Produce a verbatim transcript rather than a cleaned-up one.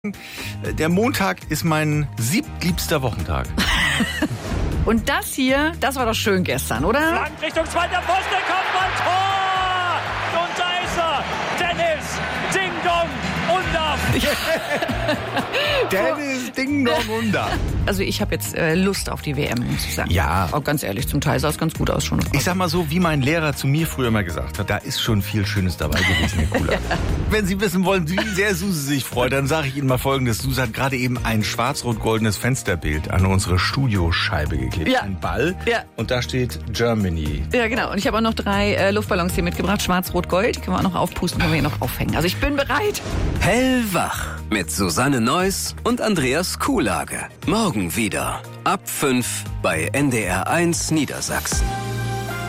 Der Montag ist mein siebtliebster Wochentag. Und das hier, das war doch schön gestern, oder? Lang Richtung zweiter Pfosten, Kopfball, Tor! Und da ist er, Dennis, Ding Dong, Undaf. Dennis, Ding Dong, Undaf. Also ich habe jetzt äh, Lust auf die W M, muss ich sagen. Ja. Auch ganz ehrlich, zum Teil sah es ganz gut aus schon. Ich sag mal so, wie mein Lehrer zu mir früher mal gesagt hat, da ist schon viel Schönes dabei gewesen, Herr Kuhler. Wenn Sie wissen wollen, wie sehr Suse sich freut, dann sage ich Ihnen mal Folgendes. Suse hat gerade eben ein schwarz-rot-goldenes Fensterbild an unsere Studioscheibe geklebt. Ja. Ein Ball. Ja. Und da steht Germany. Ja, genau. Und ich habe auch noch drei äh, Luftballons hier mitgebracht. Schwarz, Rot, Gold. Die können wir auch noch aufpusten, können wir hier noch aufhängen. Also ich bin bereit. Hellwach mit Susanne Neuss und Andreas Kuhlage. Morgen wieder ab fünf bei N D R eins Niedersachsen.